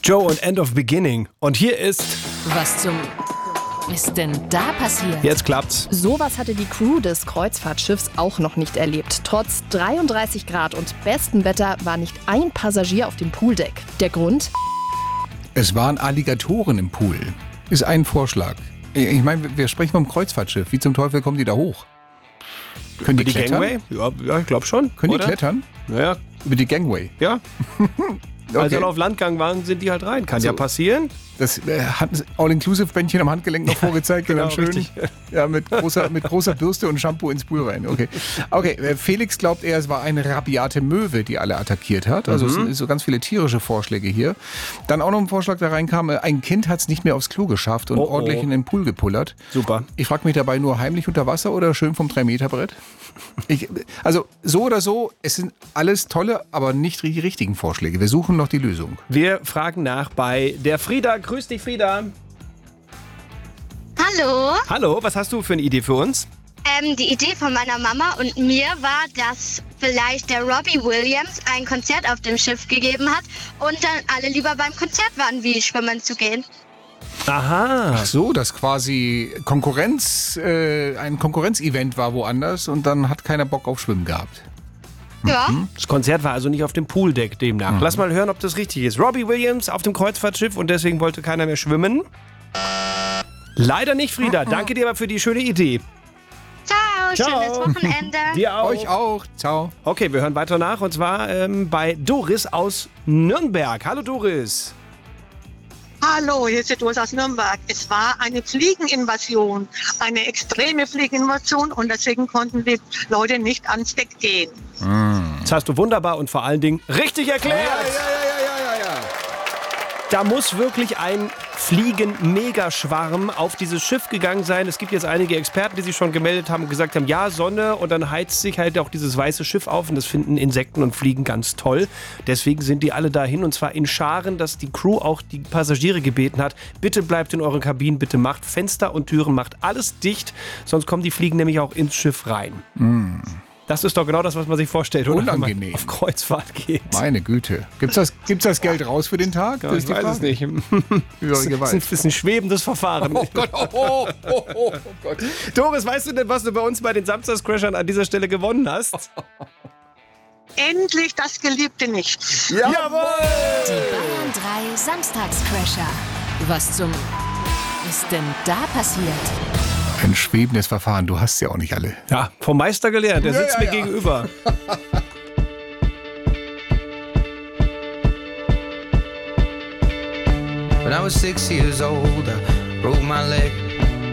Joe und End of Beginning. Und hier ist... Was zum... ist denn da passiert? Jetzt klappt's. Sowas hatte die Crew des Kreuzfahrtschiffs auch noch nicht erlebt. Trotz 33 Grad und bestem Wetter war nicht ein Passagier auf dem Pooldeck. Der Grund? Es waren Alligatoren im Pool. Ist ein Vorschlag. Ich meine, wir sprechen vom Kreuzfahrtschiff. Wie zum Teufel kommen die da hoch? Können die klettern? Gangway? Ja, ich glaube schon. Können oder? die klettern? Naja, Über die Gangway? ja. Als Okay. sie auf Landgang waren, sind die halt rein. Kann So. ja passieren. Das hat ein All-Inclusive-Bändchen am Handgelenk noch vorgezeigt. Genau, und dann schön richtig. ja, mit großer Bürste und Shampoo ins Pool rein. Okay, Felix glaubt eher, es war eine rabiate Möwe, die alle attackiert hat. Also es sind so ganz viele tierische Vorschläge hier. Dann auch noch ein Vorschlag, der reinkam, ein Kind hat es nicht mehr aufs Klo geschafft und ordentlich in den Pool gepullert. Super. Ich frage mich dabei, nur heimlich unter Wasser oder schön vom 3-Meter-Brett? Also so oder so, es sind alles tolle, aber nicht die richtigen Vorschläge. Wir suchen noch die Lösung. Wir fragen nach bei der Frieda. Grüß dich, Frieda. Hallo. Hallo, was hast du für eine Idee für uns? Die Idee von meiner Mama und mir war, dass vielleicht der Robbie Williams ein Konzert auf dem Schiff gegeben hat und dann alle lieber beim Konzert waren, wie schwimmen zu gehen. Aha. Ach so, dass quasi ein Konkurrenzevent war woanders und dann hat keiner Bock auf Schwimmen gehabt. Ja. Das Konzert war also nicht auf dem Pooldeck demnach. Lass mal hören, ob das richtig ist. Robbie Williams auf dem Kreuzfahrtschiff und deswegen wollte keiner mehr schwimmen. Leider nicht, Frieda. Danke dir aber für die schöne Idee. Ciao, schönes Wochenende. Dir auch. Euch auch. Ciao. Okay, wir hören weiter nach und zwar bei Doris aus Nürnberg. Hallo Doris. Hallo, hier ist die Doris aus Nürnberg. Es war eine Fliegeninvasion, eine extreme Fliegeninvasion und deswegen konnten die Leute nicht ans Deck gehen. Das hast du wunderbar und vor allen Dingen richtig erklärt. Ja. Da muss wirklich ein Fliegen-Megaschwarm auf dieses Schiff gegangen sein. Es gibt jetzt einige Experten, die sich schon gemeldet haben und gesagt haben, ja, Sonne und dann heizt sich halt auch dieses weiße Schiff auf und das finden Insekten und Fliegen ganz toll. Deswegen sind die alle dahin und zwar in Scharen, dass die Crew auch die Passagiere gebeten hat, bitte bleibt in euren Kabinen, bitte macht Fenster und Türen, macht alles dicht, sonst kommen die Fliegen nämlich auch ins Schiff rein. Das ist doch genau das, was man sich vorstellt, oder? Wenn Unangenehm. man auf Kreuzfahrt geht. Meine Güte. Gibt's das Geld raus für den Tag? Ja, Das ich ist die weiß es Frage. nicht. Höhere Gewalt. Das ist ein schwebendes Verfahren. Oh Gott, oh Gott. Doris, weißt du denn, was du bei uns bei den Samstagscrashern an dieser Stelle gewonnen hast? Endlich das geliebte Nichts. Jawohl! Die Bayern 3 Samstagscrasher. Was zum... ist denn da passiert? Ein schwebendes Verfahren, du hast sie auch nicht alle. Ja, vom Meister gelernt. Der sitzt mir gegenüber. When I was 6 years old, I broke my leg.